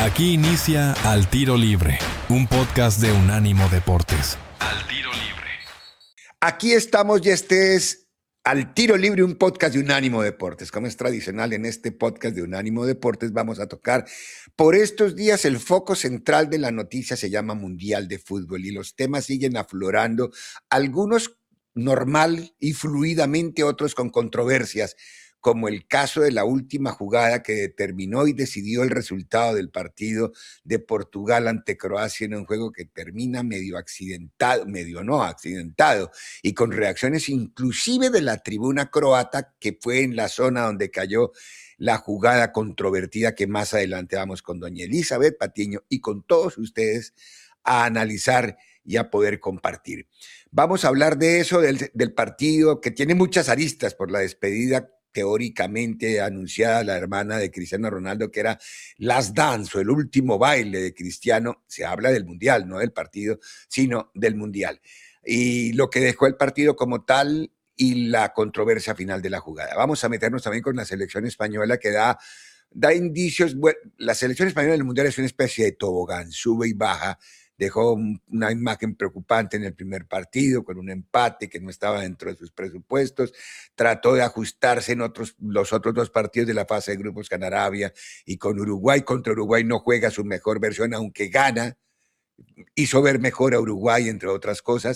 Aquí inicia Al Tiro Libre, un podcast de Unánimo Deportes. Al Tiro Libre. Aquí estamos y este es Al Tiro Libre, un podcast de Unánimo Deportes. Como es tradicional en este podcast de Unánimo Deportes, vamos a tocar por estos días el foco central de la noticia se llama Mundial de Fútbol y los temas siguen aflorando, algunos normal y fluidamente, otros con controversias, como el caso de la última jugada que determinó y decidió el resultado del partido de Portugal ante Croacia en un juego que termina medio accidentado, medio no accidentado, y con reacciones inclusive de la tribuna croata, que fue en la zona donde cayó la jugada controvertida que más adelante vamos con doña Elizabeth Patiño y con todos ustedes a analizar y a poder compartir. Vamos a hablar de eso, del partido que tiene muchas aristas por la despedida teóricamente anunciada la hermana de Cristiano Ronaldo, que era Last Dance o el último baile de Cristiano. Se habla del Mundial, no del partido, sino del Mundial. Y lo que dejó el partido como tal y la controversia final de la jugada. Vamos a meternos también con la selección española que da indicios. Bueno, la selección española en el Mundial es una especie de tobogán, sube y baja. Dejó una imagen preocupante en el primer partido con un empate que no estaba dentro de sus presupuestos. Trató de ajustarse en los otros dos partidos de la fase de grupos con Arabia y con Uruguay. Contra Uruguay no juega su mejor versión, aunque gana. Hizo ver mejor a Uruguay, entre otras cosas,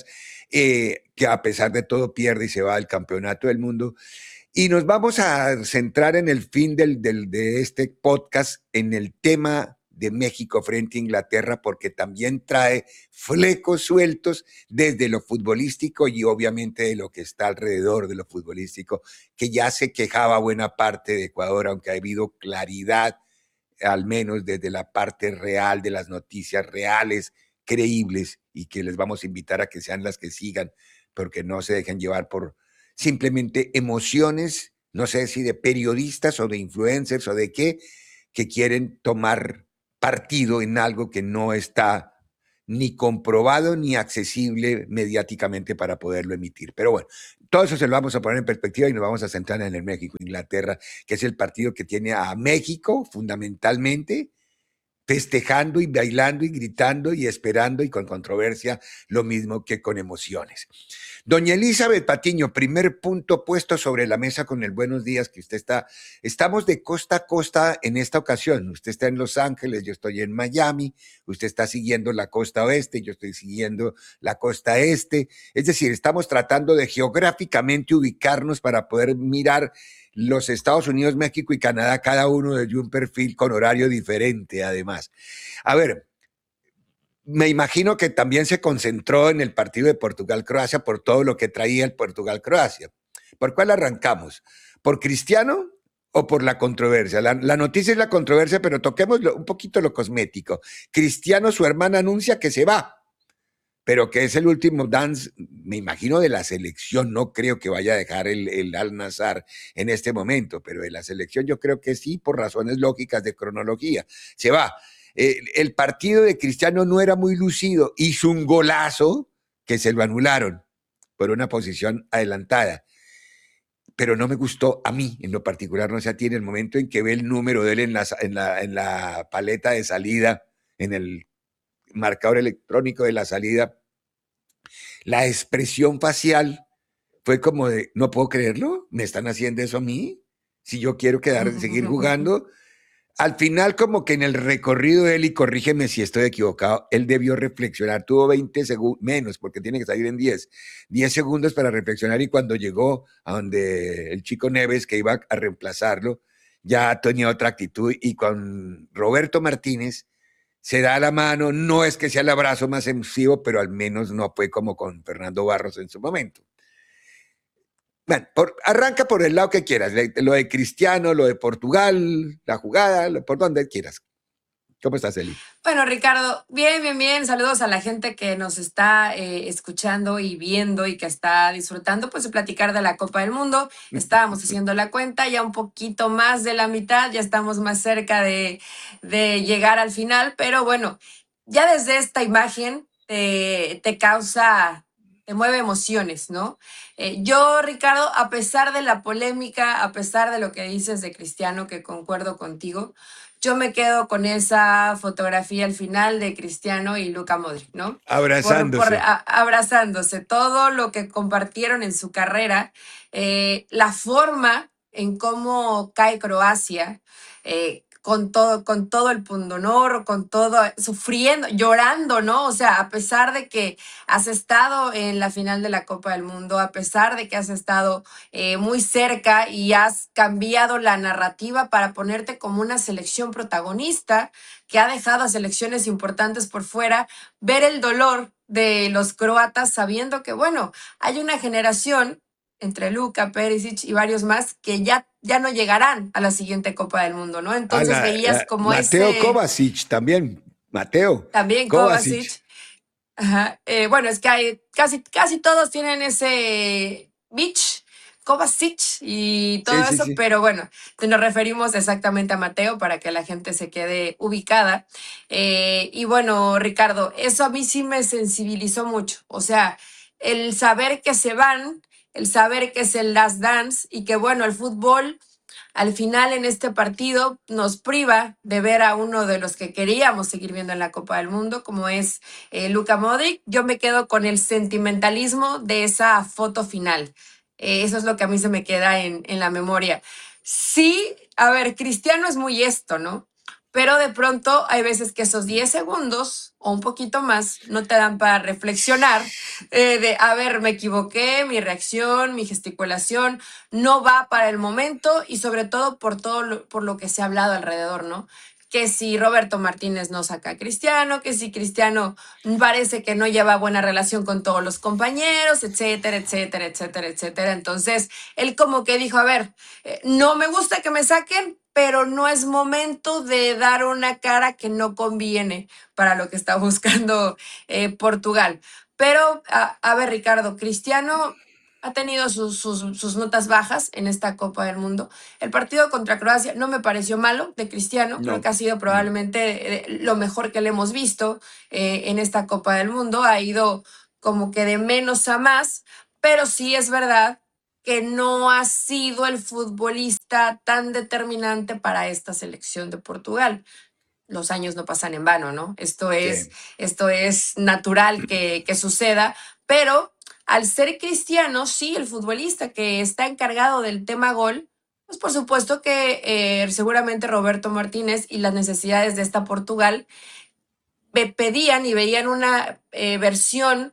que a pesar de todo pierde y se va al campeonato del mundo. Y nos vamos a centrar en el fin de este podcast en el tema de México frente a Inglaterra, porque también trae flecos sueltos desde lo futbolístico y obviamente de lo que está alrededor de lo futbolístico, que ya se quejaba buena parte de Ecuador, aunque ha habido claridad, al menos desde la parte real de las noticias reales, creíbles, y que les vamos a invitar a que sean las que sigan, porque no se dejen llevar por simplemente emociones, no sé si de periodistas o de influencers o de qué, que quieren tomar partido en algo que no está ni comprobado ni accesible mediáticamente para poderlo emitir. Pero bueno, todo eso se lo vamos a poner en perspectiva y nos vamos a centrar en el México-Inglaterra, que es el partido que tiene a México fundamentalmente festejando y bailando y gritando y esperando y con controversia, lo mismo que con emociones. Doña Elizabeth Patiño, primer punto puesto sobre la mesa con el buenos días que usted está. Estamos de costa a costa en esta ocasión. Usted está en Los Ángeles, yo estoy en Miami, usted está siguiendo la costa oeste, yo estoy siguiendo la costa este. Es decir, estamos tratando de geográficamente ubicarnos para poder mirar los Estados Unidos, México y Canadá, cada uno desde un perfil con horario diferente, además. A ver, me imagino que también se concentró en el partido de Portugal-Croacia por todo lo que traía el Portugal-Croacia. ¿Por cuál arrancamos? ¿Por Cristiano o por la controversia? La noticia es la controversia, pero toquemos un poquito lo cosmético. Cristiano, su hermana, anuncia que se va, pero que es el último dance, me imagino, de la selección. No creo que vaya a dejar el Al-Nassr en este momento, pero de la selección yo creo que sí, por razones lógicas de cronología. Se va. El partido de Cristiano no era muy lucido, hizo un golazo que se lo anularon por una posición adelantada, pero no me gustó a mí en lo particular, no sé a ti, en el momento en que ve el número de él en la paleta de salida, en el marcador electrónico de la salida, la expresión facial fue como de, no puedo creerlo, me están haciendo eso a mí, si yo quiero seguir jugando. Al final, como que en el recorrido de él, y corrígeme si estoy equivocado, él debió reflexionar, tuvo 20 segundos, menos, porque tiene que salir en 10 segundos para reflexionar, y cuando llegó a donde el chico Neves, que iba a reemplazarlo, ya tenía otra actitud, y con Roberto Martínez se da la mano, no es que sea el abrazo más efusivo, pero al menos no fue como con Fernando Barros en su momento. Bueno, arranca por el lado que quieras, lo de Cristiano, lo de Portugal, la jugada, por donde quieras. ¿Cómo estás, Eli? Bueno, Ricardo, bien, bien, bien. Saludos a la gente que nos está escuchando y viendo y que está disfrutando pues de platicar de la Copa del Mundo. Estábamos haciendo la cuenta, ya un poquito más de la mitad, ya estamos más cerca de llegar al final, pero bueno, ya desde esta imagen te causa, te mueve emociones, ¿no? Yo, Ricardo, a pesar de la polémica, a pesar de lo que dices de Cristiano, que concuerdo contigo, yo me quedo con esa fotografía al final de Cristiano y Luka Modric, ¿no? Abrazándose. Abrazándose, todo lo que compartieron en su carrera, la forma en cómo cae Croacia, con todo el pundonor, con todo, sufriendo, llorando, ¿no? O sea, a pesar de que has estado en la final de la Copa del Mundo, a pesar de que has estado muy cerca y has cambiado la narrativa para ponerte como una selección protagonista que ha dejado a selecciones importantes por fuera, ver el dolor de los croatas sabiendo que, bueno, hay una generación entre Luka, Perisic y varios más que ya no llegarán a la siguiente Copa del Mundo, ¿no? Entonces veías como Mateo ese, Kovacic también. Mateo también Kovacic. Kovacic. Ajá. Bueno, es que casi todos tienen ese beach, Kovacic y Sí, todo sí, eso, sí. pero bueno, nos referimos exactamente a Mateo para que la gente se quede ubicada. Y bueno, Ricardo, eso a mí sí me sensibilizó mucho. O sea, el saber que se van, el saber que es el last dance y que bueno, el fútbol al final en este partido nos priva de ver a uno de los que queríamos seguir viendo en la Copa del Mundo, como es Luka Modric. Yo me quedo con el sentimentalismo de esa foto final. Eso es lo que a mí se me queda en la memoria. Sí, a ver, Cristiano es muy esto, ¿no? Pero de pronto hay veces que esos 10 segundos o un poquito más no te dan para reflexionar a ver, me equivoqué, mi reacción, mi gesticulación no va para el momento y sobre todo por lo que se ha hablado alrededor, ¿no? Que si Roberto Martínez no saca a Cristiano, que si Cristiano parece que no lleva buena relación con todos los compañeros, etcétera, etcétera, etcétera, etcétera. Entonces, él como que dijo, a ver, no me gusta que me saquen, pero no es momento de dar una cara que no conviene para lo que está buscando Portugal. Pero, a ver, Ricardo, Cristiano ha tenido sus notas bajas en esta Copa del Mundo. El partido contra Croacia no me pareció malo de Cristiano, creo que No, ha sido no. probablemente lo mejor que le hemos visto en esta Copa del Mundo. Ha ido como que de menos a más, pero sí es verdad que no ha sido el futbolista tan determinante para esta selección de Portugal. Los años no pasan en vano, ¿no? Sí. Esto es natural que suceda, pero al ser Cristiano, sí, el futbolista que está encargado del tema gol, pues por supuesto que seguramente Roberto Martínez y las necesidades de esta Portugal pedían y veían una versión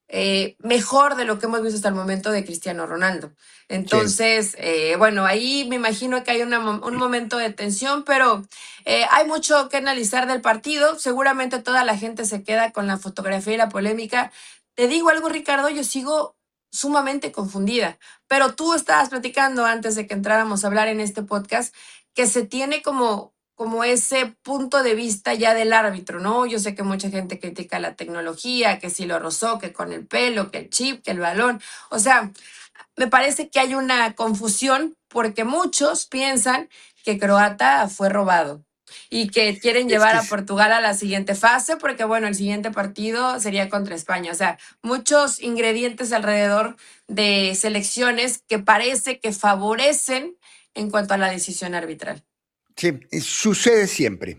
mejor de lo que hemos visto hasta el momento de Cristiano Ronaldo. Sí. Entonces, bueno, ahí me imagino que hay un momento de tensión, pero hay mucho que analizar del partido. Seguramente toda la gente se queda con la fotografía y la polémica. Te digo algo, Ricardo, yo sigo sumamente confundida, pero tú estabas platicando antes de que entráramos a hablar en este podcast que se tiene como ese punto de vista ya del árbitro, ¿no? Yo sé que mucha gente critica la tecnología, que si lo rozó, que con el pelo, que el chip, que el balón. O sea, me parece que hay una confusión porque muchos piensan que Croata fue robado y que quieren Es llevar que a Portugal a la siguiente fase porque, bueno, el siguiente partido sería contra España. O sea, muchos ingredientes alrededor de selecciones que parece que favorecen en cuanto a la decisión arbitral. sí, sucede siempre.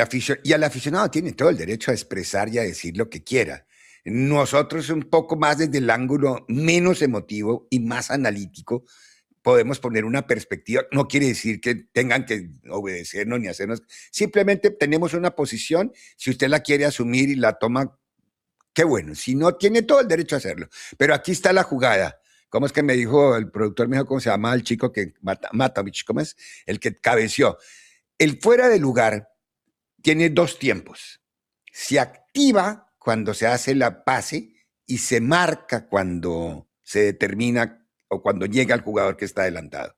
Y el aficionado tiene todo el derecho a expresar y a decir lo que quiera. Nosotros un poco más desde el ángulo menos emotivo y más analítico podemos poner una perspectiva. No quiere decir que tengan que obedecernos ni hacernos. Simplemente tenemos una posición. Si usted la quiere asumir y la toma, qué bueno. Si no, tiene todo el derecho a hacerlo. Pero aquí está la jugada. ¿Cómo es que me dijo el productor? Me dijo cómo se llama el chico que Matovich, ¿cómo es? El que cabeció. El fuera de lugar tiene dos tiempos. Se activa cuando se hace la pase y se marca cuando se determina o cuando llega el jugador que está adelantado.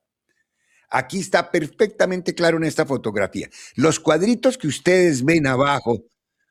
Aquí está perfectamente claro en esta fotografía. Los cuadritos que ustedes ven abajo,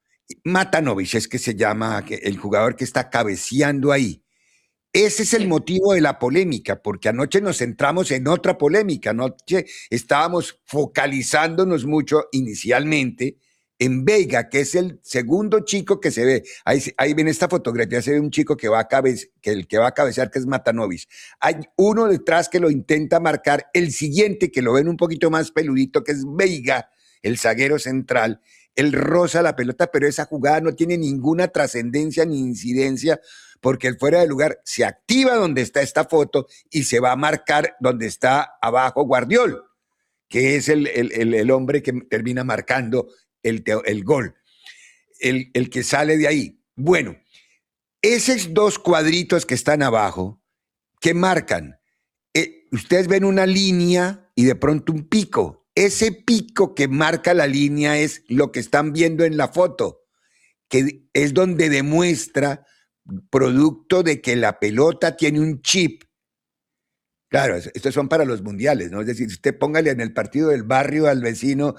Matanovic es que se llama el jugador que está cabeceando ahí. Ese es el Sí. motivo de la polémica, porque anoche nos centramos en otra polémica. Anoche estábamos focalizándonos mucho inicialmente en Veiga, que es el segundo chico que se ve. Ahí ven esta fotografía, se ve un chico que el que va a cabecear, que es Matanovic. Hay uno detrás que lo intenta marcar, el siguiente que lo ven un poquito más peludito, que es Veiga, el zaguero central, él roza la pelota, pero esa jugada no tiene ninguna trascendencia ni incidencia, porque el fuera de lugar se activa donde está esta foto y se va a marcar donde está abajo Guardiol, que es el hombre que termina marcando el gol, el que sale de ahí. Bueno, esos dos cuadritos que están abajo, ¿qué marcan? Ustedes ven una línea y de pronto un pico. Ese pico que marca la línea es lo que están viendo en la foto, que es donde demuestra producto de que la pelota tiene un chip. Claro, estos son para los mundiales, ¿no? Es decir, usted póngale en el partido del barrio al vecino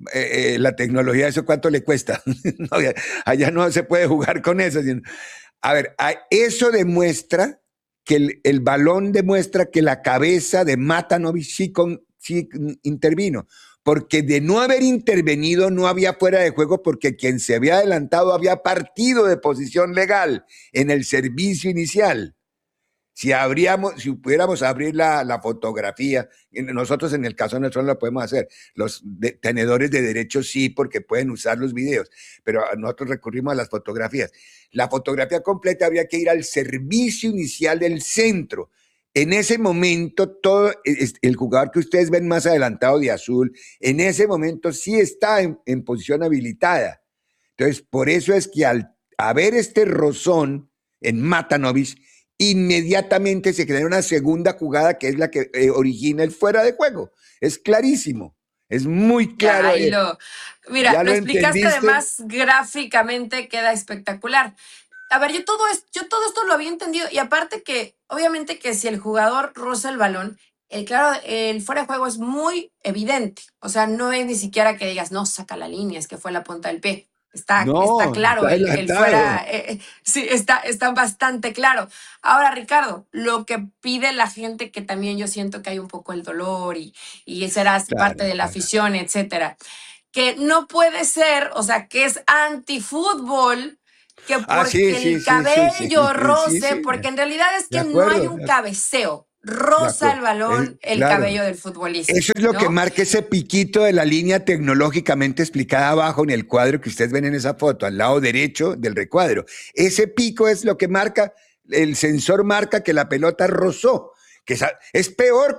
la tecnología, ¿eso cuánto le cuesta? No, allá no se puede jugar con eso. A ver, eso demuestra que el balón demuestra que la cabeza de Matanovich sí intervino, porque de no haber intervenido no había fuera de juego, porque quien se había adelantado había partido de posición legal en el servicio inicial. Si pudiéramos abrir la fotografía, nosotros en el caso nuestro no lo podemos hacer, los tenedores de derechos sí, porque pueden usar los videos, pero nosotros recurrimos a las fotografías. La fotografía completa habría que ir al servicio inicial del centro. En ese momento, todo el jugador que ustedes ven más adelantado de azul, en ese momento sí está en posición habilitada. Entonces, por eso es que al haber este rozón en Matanovich, inmediatamente se crea una segunda jugada que es la que origina el fuera de juego. Es clarísimo, es muy claro. Mira, ¿Ya lo lo explicaste entendiste? además gráficamente, queda espectacular. A ver, yo todo esto lo había entendido y aparte que, obviamente que si el jugador roza el balón, claro, el fuera de juego es muy evidente. O sea, no es ni siquiera que digas, no, saca la línea, es que fue la punta del pie. Está No, claro, está el fuera, adelantado. sí, está bastante claro. Ahora, Ricardo, lo que pide la gente, que también yo siento que hay un poco el dolor y serás parte Claro, de la claro. afición, etcétera, que no puede ser, o sea, que es antifútbol, que Ah, sí, porque sí, el sí, sí, sí, cabello sí, roce, sí, porque en realidad es de que no hay acuerdo, un cabeceo, de roza el acuerdo. balón el Claro. cabello del futbolista, Eso es lo que ¿no? marca ese piquito de la línea tecnológicamente explicada abajo en el cuadro que ustedes ven en esa foto, al lado derecho del recuadro. Ese pico es lo que marca, el sensor marca que la pelota rozó, que es peor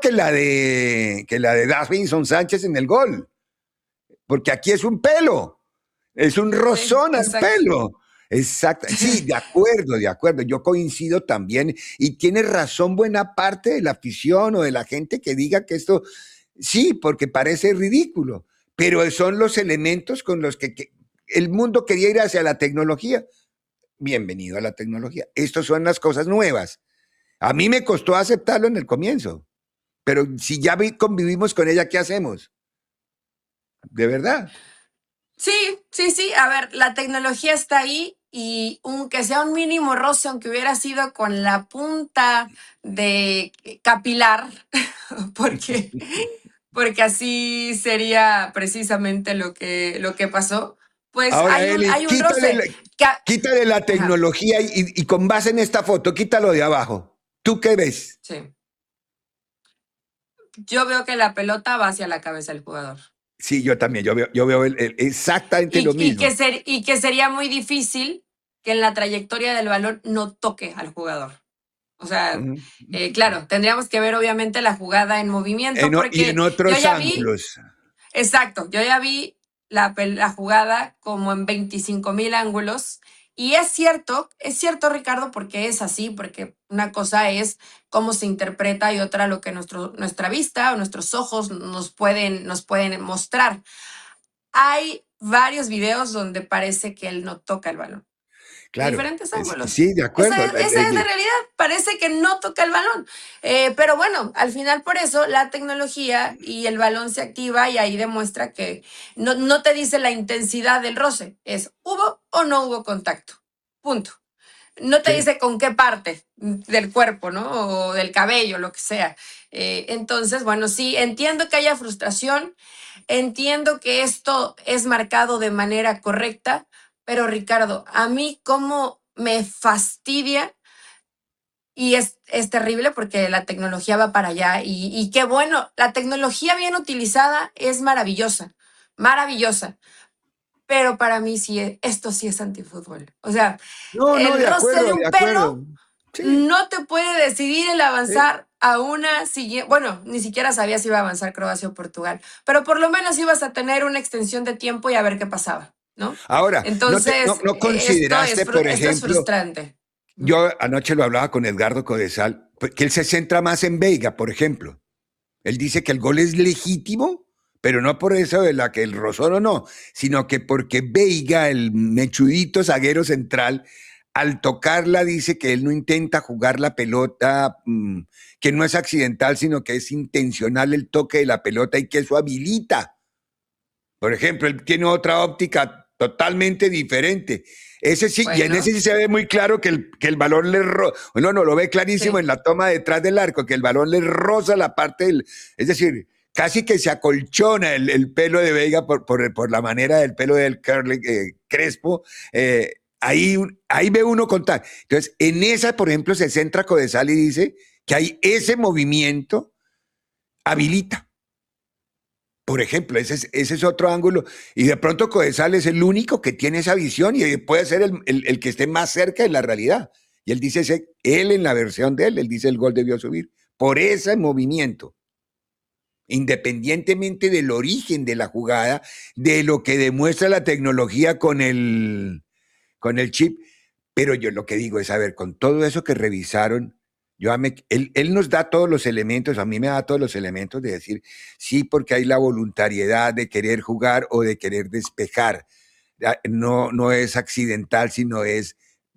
que la de Davinson Sánchez en el gol, porque aquí es un pelo, es un Sí, rozón al exacto. pelo. Exacto. Sí, de acuerdo, de acuerdo. Yo coincido también y tiene razón buena parte de la afición o de la gente que diga que esto, sí, porque parece ridículo, pero son los elementos con los que el mundo quería ir hacia la tecnología. Bienvenido a la tecnología. Estas son las cosas nuevas. A mí me costó aceptarlo en el comienzo, pero si ya convivimos con ella, ¿qué hacemos? De verdad. Sí. A ver, la tecnología está ahí y aunque sea un mínimo roce, aunque hubiera sido con la punta de capilar, porque, porque así sería precisamente lo que pasó, pues Ahora, Eli, hay un roce. quítale la Ajá, tecnología y con base en esta foto, quítalo de abajo. ¿Tú qué ves? sí. Yo veo que la pelota va hacia la cabeza del jugador. Sí, yo también, yo veo exactamente lo mismo. Y que sería muy difícil que en la trayectoria del balón no toque al jugador. O sea, Ujú. claro, tendríamos que ver obviamente la jugada en movimiento Y en porque yo otros ya vi, ángulos. exacto, yo ya vi la jugada como en 25,000 ángulos. Y es cierto, Ricardo, porque es así, porque una cosa es cómo se interpreta y otra lo que nuestra vista o nuestros ojos nos pueden mostrar. Hay varios videos donde parece que él no toca el balón, de Claro, diferentes ángulos. sí, de acuerdo. Esa es la realidad, parece que no toca el balón. Pero bueno, al final por eso la tecnología y el balón se activa y ahí demuestra que no te dice la intensidad del roce, es hubo o no hubo contacto, punto. No te Sí, dice con qué parte del cuerpo, ¿no? O del cabello, lo que sea. Entonces, bueno, sí, entiendo que haya frustración, entiendo que esto es marcado de manera correcta, pero Ricardo, a mí cómo me fastidia y es terrible porque la tecnología va para allá y qué bueno, la tecnología bien utilizada es maravillosa, maravillosa. Pero para mí sí, esto sí es antifútbol. O sea, No, no, el de roce acuerdo, de de un acuerdo. pelo Sí, no te puede decidir el sí. avanzar a una siguiente. Bueno, ni siquiera sabía si iba a avanzar Croacia o Portugal, pero por lo menos ibas a tener una extensión de tiempo y a ver qué pasaba, ¿no? Ahora, Entonces, no consideraste, por esto es ejemplo, frustrante. yo anoche lo hablaba con Edgardo Codesal, que él se centra más en Veiga, por ejemplo. Él dice que el gol es legítimo, pero no por eso de la que el rozó o no, sino que porque Veiga, el mechudito zaguero central, al tocarla dice que él no intenta jugar la pelota, que no es accidental, sino que es intencional el toque de la pelota y que eso habilita. Por ejemplo, él tiene otra óptica totalmente diferente. Ese sí, y en ese Bueno, sí se ve muy claro que el balón le roza, no, no, lo ve clarísimo sí. en la toma detrás del arco, que el balón le roza la parte del, es decir, casi que se acolchona el pelo de Veiga por la manera del pelo del curly, Crespo. Ahí ve uno contar. Entonces, en esa, por ejemplo, se centra Codesal y dice que hay ese movimiento habilita. Por ejemplo, ese es otro ángulo. Y de pronto Codesal es el único que tiene esa visión y puede ser el que esté más cerca de la realidad. Y él dice, él en la versión de él dice el gol debió subir por ese movimiento. Independientemente del origen de la jugada, de lo que demuestra la tecnología con el chip. Pero yo lo que digo es, a ver, con todo eso que revisaron, él nos da todos los elementos, a mí me da todos los elementos de decir, sí, porque hay la voluntariedad de querer jugar o de querer despejar. No, no es accidental, sino es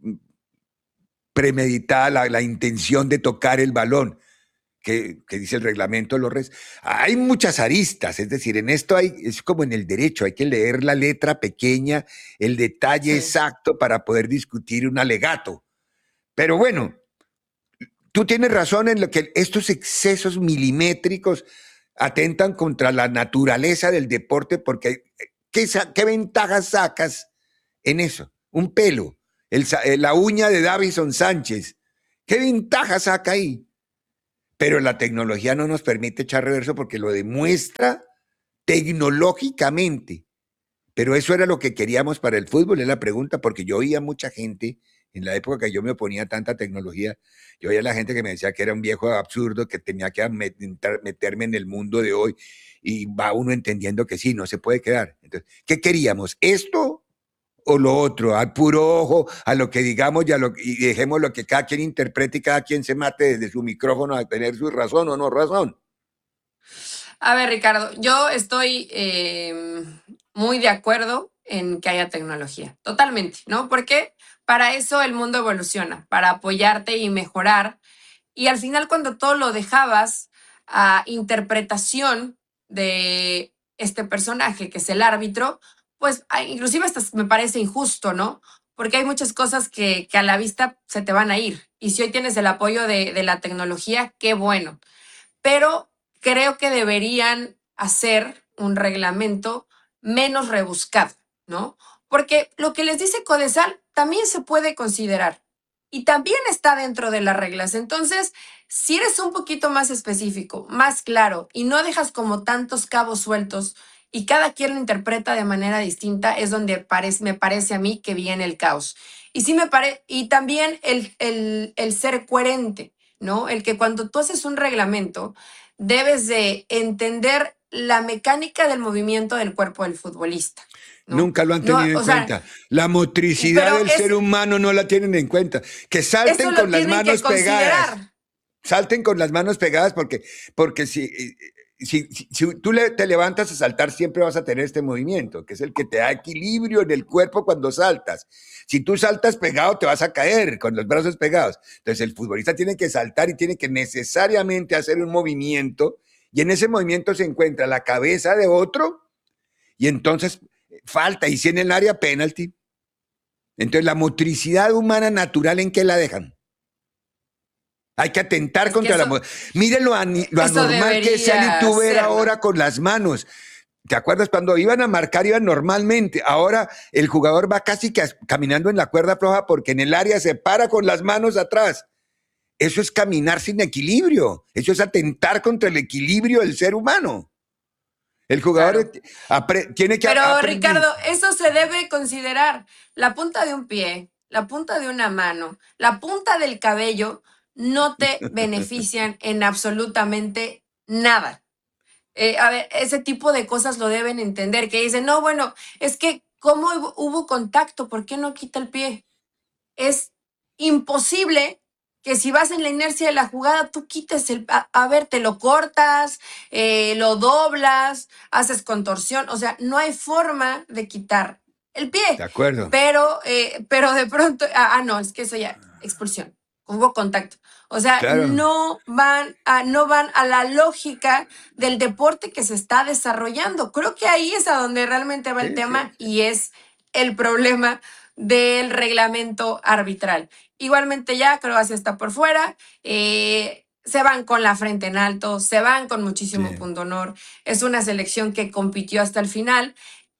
premeditada la intención de tocar el balón. Que dice el reglamento, hay muchas aristas, es decir, en esto es como en el derecho, hay que leer la letra pequeña, el detalle Sí. exacto para poder discutir un alegato. Pero bueno, tú tienes razón en lo que estos excesos milimétricos atentan contra la naturaleza del deporte, porque ¿qué ventajas sacas en eso? Un pelo, la uña de Davison Sánchez, ¿qué ventaja saca ahí? Pero la tecnología no nos permite echar reverso porque lo demuestra tecnológicamente. Pero eso era lo que queríamos para el fútbol, es la pregunta, porque yo oía mucha gente, en la época que yo me oponía a tanta tecnología, yo oía a la gente que me decía que era un viejo absurdo, que tenía que meterme en el mundo de hoy, y va uno entendiendo que sí, no se puede quedar. Entonces, ¿qué queríamos? ¿Esto o lo otro? Al puro ojo, a lo que digamos y dejemos lo que cada quien interprete y cada quien se mate desde su micrófono a tener su razón o no razón. A ver, Ricardo, yo estoy muy de acuerdo en que haya tecnología, totalmente, ¿no? Porque para eso el mundo evoluciona, para apoyarte y mejorar. Y al final, cuando todo lo dejabas a interpretación de este personaje, que es el árbitro, pues inclusive hasta me parece injusto, ¿no? Porque hay muchas cosas que a la vista se te van a ir. Y si hoy tienes el apoyo de la tecnología, qué bueno. Pero creo que deberían hacer un reglamento menos rebuscado, ¿no? Porque lo que les dice Codesal también se puede considerar y también está dentro de las reglas. Entonces, si eres un poquito más específico, más claro y no dejas como tantos cabos sueltos y cada quien lo interpreta de manera distinta, es donde me parece a mí que viene el caos. Y sí y también el ser coherente, ¿no? El que cuando tú haces un reglamento, debes de entender la mecánica del movimiento del cuerpo del futbolista, ¿no? Nunca lo han No, tenido en o sea, cuenta. La motricidad pero del ser humano no la tienen en cuenta. Que eso salten lo con las tienen que manos pegadas. considerar. Salten con las manos pegadas porque si tú te levantas a saltar, siempre vas a tener este movimiento, que es el que te da equilibrio en el cuerpo cuando saltas. Si tú saltas pegado, te vas a caer con los brazos pegados. Entonces el futbolista tiene que saltar y tiene que necesariamente hacer un movimiento, y en ese movimiento se encuentra la cabeza de otro, y entonces falta, y si en el área penalti. Entonces la motricidad humana natural, ¿en qué la dejan? Hay que atentar Es que contra eso, Mire lo eso anormal que es salir debería tú ver ser, ¿no? ahora con las manos. ¿Te acuerdas cuando iban a marcar, iban normalmente? Ahora el jugador va casi que caminando en la cuerda floja porque en el área se para con las manos atrás. Eso es caminar sin equilibrio. Eso es atentar contra el equilibrio del ser humano. El jugador Claro. tiene que Pero aprender. Ricardo, eso se debe considerar. La punta de un pie, la punta de una mano, la punta del cabello no te benefician en absolutamente nada. A ver, ese tipo de cosas lo deben entender, que dicen, no, bueno, es que ¿cómo hubo contacto? ¿Por qué no quita el pie? Es imposible que si vas en la inercia de la jugada, tú quites a ver, te lo cortas, lo doblas, haces contorsión, o sea, no hay forma de quitar el De pie, acuerdo. pero de pronto, no, es que eso ya, expulsión, hubo contacto. O sea, Claro. no van a la lógica del deporte que se está desarrollando. Creo que ahí es a donde realmente va el Sí, sí. tema y es el problema del reglamento arbitral. Igualmente ya Croacia está por fuera, se van con la frente en alto, se van con muchísimo Sí. punto honor. Es una selección que compitió hasta el final.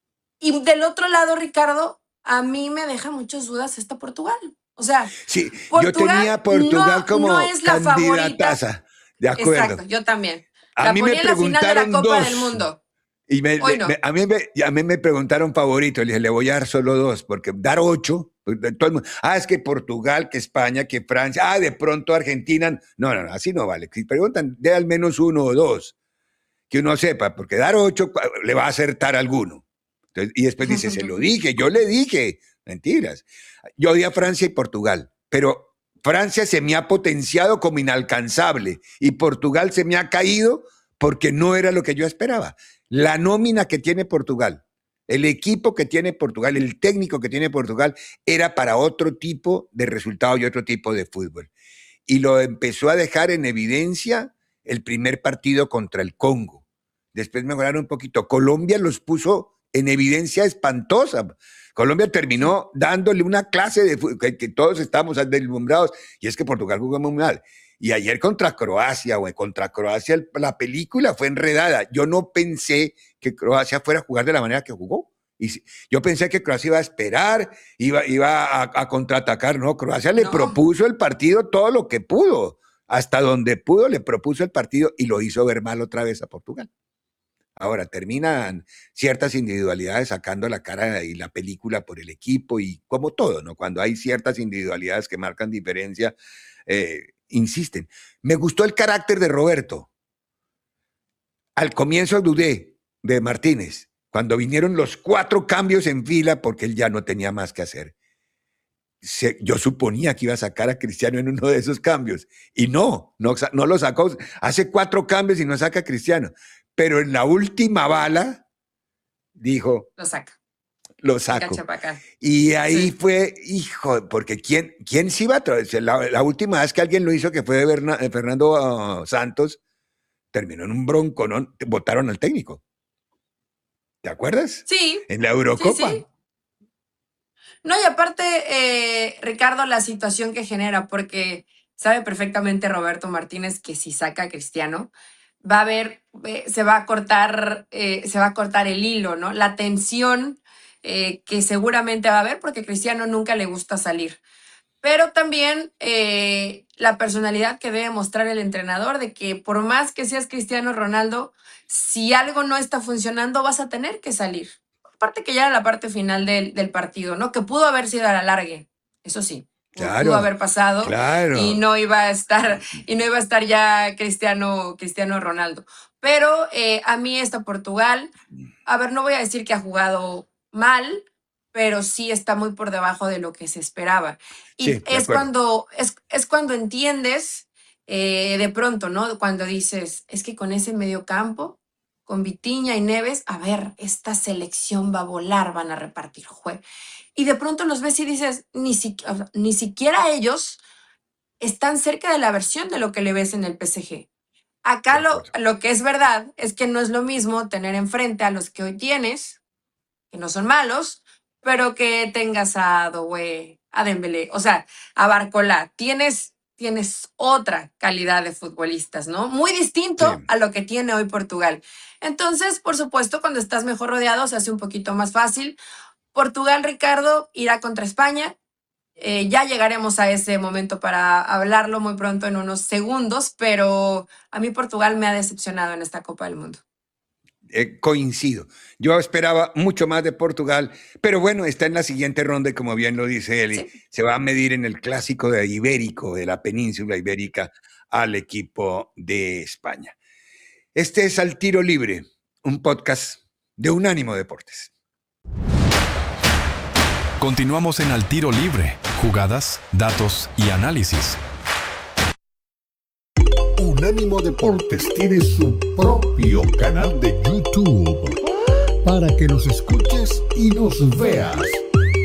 Y del otro lado, Ricardo, a mí me deja muchas dudas esta Portugal. O sea, Sí, yo Portugal tenía a Portugal no como es la favorita. candidataza. De Exacto, acuerdo. yo también. A La mí me ponía en la final de la preguntaron Copa del dos. Mundo. Y Hoy no. a mí me preguntaron favorito. Le dije, le voy a dar solo dos, porque dar ocho. Pues, todo el mundo, es que Portugal, que España, que Francia. De pronto Argentina. No, no, no, así no vale. Si preguntan, de al menos uno o dos. Que uno sepa, porque dar ocho le va a acertar a alguno. Entonces, y después dice, se lo dije, yo le dije. Mentiras. Yo di a Francia y Portugal, pero Francia se me ha potenciado como inalcanzable y Portugal se me ha caído porque no era lo que yo esperaba. La nómina que tiene Portugal, el equipo que tiene Portugal, el técnico que tiene Portugal, era para otro tipo de resultado y otro tipo de fútbol. Y lo empezó a dejar en evidencia el primer partido contra el Congo. Después mejoraron un poquito. Colombia los puso en evidencia espantosa. Colombia terminó dándole una clase de fútbol que todos estamos deslumbrados, y es que Portugal jugó muy mal. Y ayer contra Croacia, la película fue enredada. Yo no pensé que Croacia fuera a jugar de la manera que jugó. Yo pensé que Croacia iba a esperar, iba a contraatacar. No, Croacia le No. propuso el partido todo lo que pudo. Hasta donde pudo le propuso el partido y lo hizo ver mal otra vez a Portugal. Ahora, terminan ciertas individualidades sacando la cara y la película por el equipo y como todo, ¿no? Cuando hay ciertas individualidades que marcan diferencia, insisten. Me gustó el carácter de Roberto. Al comienzo dudé de Martínez, cuando vinieron los 4 cambios en fila porque él ya no tenía más que hacer. Yo suponía que iba a sacar a Cristiano en uno de esos cambios y no lo sacó. Hace 4 cambios y no saca a Cristiano. Pero en la última bala dijo, Lo saca. lo saco. Acá. Y ahí Sí. fue, hijo, porque ¿quién se iba a traer? La última vez que alguien lo hizo, que fue Fernando Santos, terminó en un bronco, ¿no? Votaron al técnico. ¿Te acuerdas? Sí, En la sí, sí. Eurocopa. No, y aparte, Ricardo, la situación que genera, porque sabe perfectamente Roberto Martínez que si saca a Cristiano, va a haber, se va a cortar el hilo, ¿no? La tensión que seguramente va a haber, porque a Cristiano nunca le gusta salir. Pero también la personalidad que debe mostrar el entrenador de que por más que seas Cristiano Ronaldo, si algo no está funcionando, vas a tener que salir. Aparte que ya era la parte final del partido, ¿no? Que pudo haber sido a la largue, eso sí, pudo Claro, haber pasado y claro. no iba a estar ya Cristiano Ronaldo. Pero a mí esta Portugal, a ver, no voy a decir que ha jugado mal, pero sí está muy por debajo de lo que se esperaba. Y Sí, de acuerdo. es cuando entiendes de pronto, ¿no? Cuando dices, es que con ese medio campo, con Vitinha y Neves, a ver, esta selección va a volar, van a repartir juego. Y de pronto los ves y dices, ni siquiera ellos están cerca de la versión de lo que le ves en el PSG. De Acá acuerdo. lo que es verdad es que no es lo mismo tener enfrente a los que hoy tienes, que no son malos, pero que tengas a Doué, a Dembélé, o sea, a Barcola. Tienes otra calidad de futbolistas, ¿no? Muy Sí. distinto a lo que tiene hoy Portugal. Entonces, por supuesto, cuando estás mejor rodeado se hace un poquito más fácil. Portugal, Ricardo, irá contra España. Ya llegaremos a ese momento para hablarlo muy pronto en unos segundos, pero a mí Portugal me ha decepcionado en esta Copa del Mundo. Coincido. Yo esperaba mucho más de Portugal, pero bueno, está en la siguiente ronda y como bien lo dice Eli, Sí. se va a medir en el clásico de Ibérico, de la península ibérica, al equipo de España. Este es Al Tiro Libre, un podcast de Unánimo Deportes. Continuamos en Al Tiro Libre, jugadas, datos y análisis. Unánimo Deportes tiene su propio canal de YouTube para que nos escuches y nos veas.